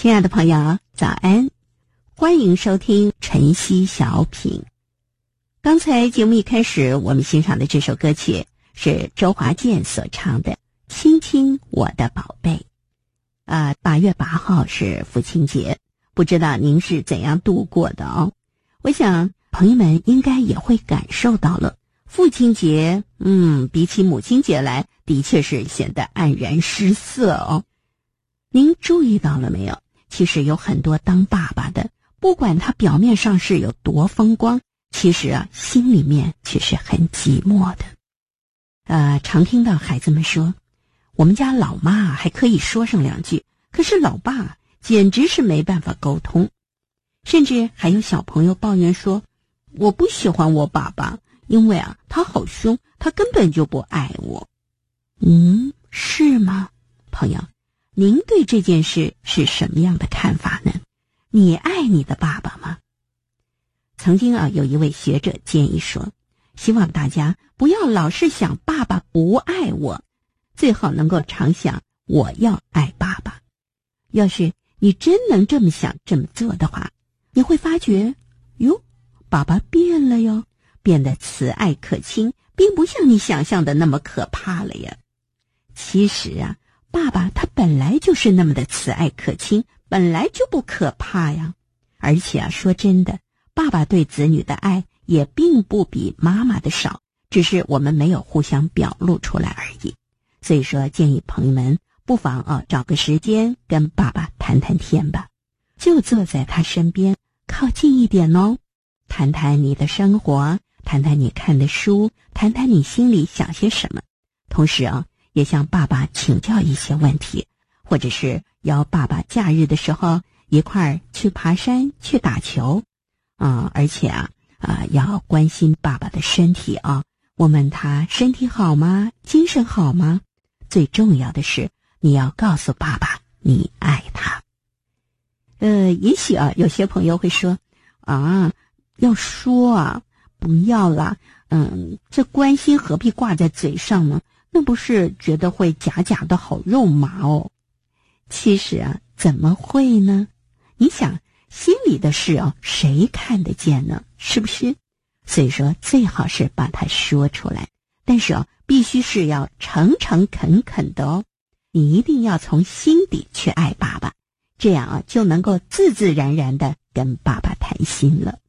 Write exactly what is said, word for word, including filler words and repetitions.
亲爱的朋友，早安，欢迎收听晨曦小品。刚才节目一开始，我们欣赏的这首歌曲是周华健所唱的《亲亲我的宝贝》。啊，八月八号是父亲节，不知道您是怎样度过的哦？我想朋友们应该也会感受到了，父亲节，嗯，比起母亲节来，的确是显得黯然失色哦。您注意到了没有？其实有很多当爸爸的，不管他表面上是有多风光，其实啊，心里面却是很寂寞的。呃，常听到孩子们说，我们家老妈还可以说上两句，可是老爸简直是没办法沟通。甚至还有小朋友抱怨说，我不喜欢我爸爸，因为啊，他好凶，他根本就不爱我。嗯，是吗？朋友，您对这件事是什么样的看法呢？你爱你的爸爸吗？曾经啊，有一位学者建议说，希望大家不要老是想爸爸不爱我，最好能够常想我要爱爸爸。要是你真能这么想这么做的话，你会发觉，哟，爸爸变了哟，变得慈爱可亲，并不像你想象的那么可怕了呀。其实啊，爸爸他本来就是那么的慈爱可亲，本来就不可怕呀。而且啊，说真的，爸爸对子女的爱也并不比妈妈的少，只是我们没有互相表露出来而已。所以说，建议朋友们不妨啊找个时间跟爸爸谈谈天吧，就坐在他身边，靠近一点哦，谈谈你的生活，谈谈你看的书，谈谈你心里想些什么。同时啊，也向爸爸请教一些问题，或者是邀爸爸假日的时候一块儿去爬山，去打球啊、呃，而且啊啊、呃、要关心爸爸的身体啊，问问他身体好吗？精神好吗？最重要的是，你要告诉爸爸你爱他。呃，也许啊，有些朋友会说啊，要说啊，不要啦，嗯，这关心何必挂在嘴上呢？那不是觉得会假假的好肉麻哦。其实啊，怎么会呢？你想，心里的事哦，谁看得见呢？是不是？所以说，最好是把它说出来，但是哦，必须是要诚诚恳恳的哦。你一定要从心底去爱爸爸，这样啊，就能够自自然然的跟爸爸谈心了。